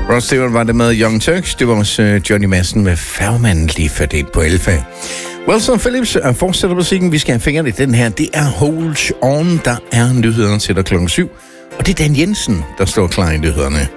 Rod Stewart var det med Young Turks. Det var også Johnny Madsen med Færgemanden lige fordelt på 11. Wilson Phillips fortsætter musikken. Vi skal have fingeren i den her. Det er Hold On. Der er nyhederne til dig klokken 7. Og det er Dan Jensen, der står klar i nyhederne.